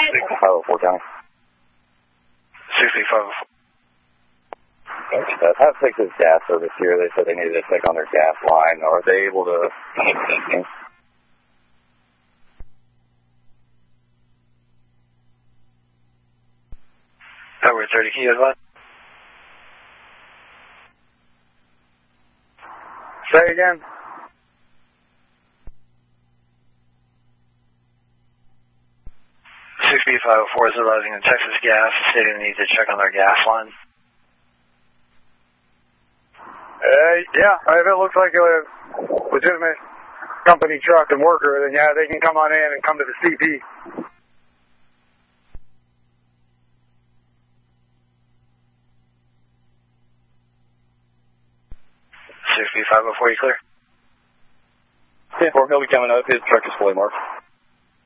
6504 County. 6504. Have Texas gas service here. They said they needed to check on their gas line. Are they able to? Power 30, can you guys Say again. 6504 is arriving in Texas Gas, stating they need to check on their gas line. Yeah, if it looks like a legitimate company truck and worker, then yeah, they can come on in and come to the CP. 6504, you clear? 10-4, he'll be coming up. His truck is fully marked.